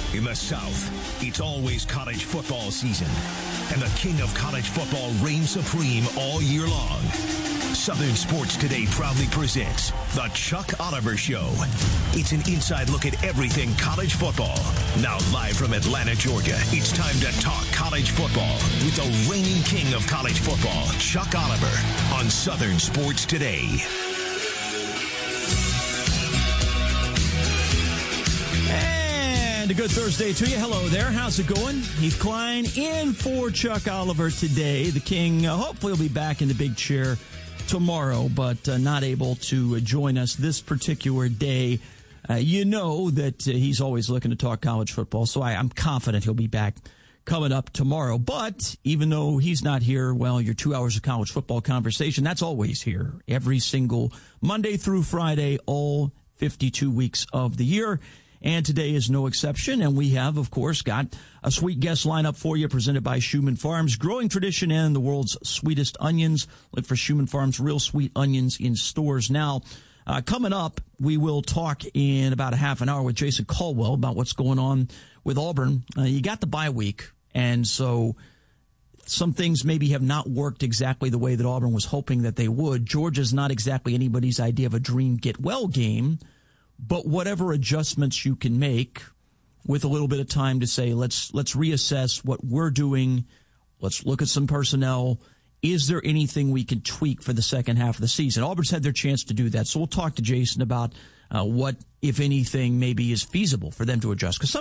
In the South, it's always college football season, and the king of college football reigns supreme all year long. Southern Sports Today proudly presents The Chuck Oliver Show. It's an inside look at everything college football. Now live from Atlanta, Georgia, it's time to talk college football with the reigning king of college football, Chuck Oliver, on Southern Sports Today. And a good Thursday to you. Hello there. How's it going? Heath Klein in for Chuck Oliver today. The king hopefully will be back in the big chair tomorrow, but not able to join us this particular day. You know that he's always looking to talk college football, so I'm confident he'll be back coming up tomorrow. But even though he's not here, well, your 2 hours of college football conversation, that's always here every single Monday through Friday, all 52 weeks of the year. And today is no exception. And we have, of course, got a sweet guest lineup for you presented by Schumann Farms. Growing tradition and the world's sweetest onions. Look for Schumann Farms Real Sweet Onions in stores now. Coming up, we will talk in about a half an hour with Jason Caldwell about what's going on with Auburn. You got the bye week, and so some things maybe have not worked exactly the way that Auburn was hoping that they would. Georgia's not exactly anybody's idea of a dream get-well game. But whatever adjustments you can make with a little bit of time to say, let's reassess what we're doing. Let's look at some personnel. Is there anything we can tweak for the second half of the season? Auburn's had their chance to do that. So we'll talk to Jason about what, if anything, maybe is feasible for them to adjust. Because